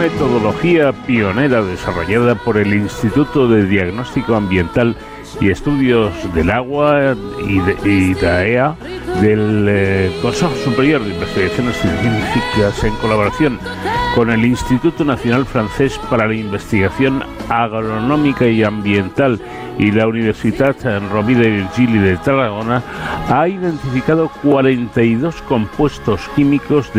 metodología pionera desarrollada por el Instituto de Diagnóstico Ambiental y Estudios del Agua y DAEA del Consejo Superior de Investigaciones Científicas, en colaboración con el Instituto Nacional Francés para la Investigación Agronómica y Ambiental y la Universitat Rovira i Virgili de Tarragona, ha identificado 42 compuestos químicos